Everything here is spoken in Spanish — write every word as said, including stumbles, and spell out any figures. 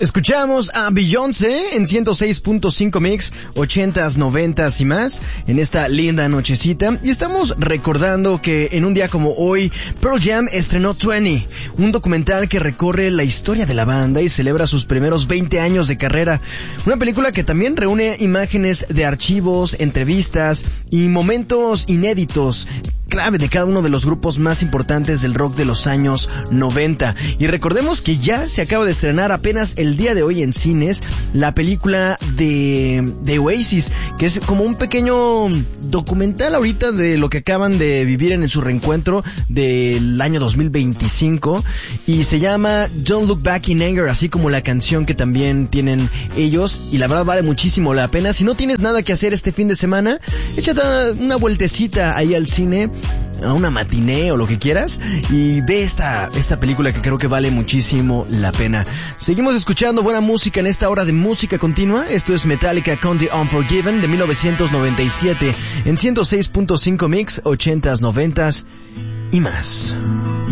Escuchamos a Beyoncé en ciento seis punto cinco Mix, ochentas, noventas y más, en esta linda nochecita. Y estamos recordando que en un día como hoy, Pearl Jam estrenó veinte, un documental que recorre la historia de la banda y celebra sus primeros veinte años de carrera. Una película que también reúne imágenes de archivos, entrevistas y momentos inéditos clave de cada uno de los grupos más importantes del rock de los años noventa. Y recordemos que ya se acaba de estrenar apenas el día de hoy en cines la película de, de Oasis, que es como un pequeño documental ahorita de lo que acaban de vivir en su reencuentro del año dos mil veinticinco, y se llama Don't Look Back in Anger, así como la canción que también tienen ellos, y la verdad vale muchísimo la pena. Si no tienes nada que hacer este fin de semana, échate una vueltecita ahí al cine, a una matiné o lo que quieras, y ve esta, esta película que creo que vale muchísimo la pena. Seguimos escuchando buena música en esta hora de música continua. Esto es Metallica con The Unforgiven de mil novecientos noventa y siete en ciento seis punto cinco Mix, ochentas, noventas y más.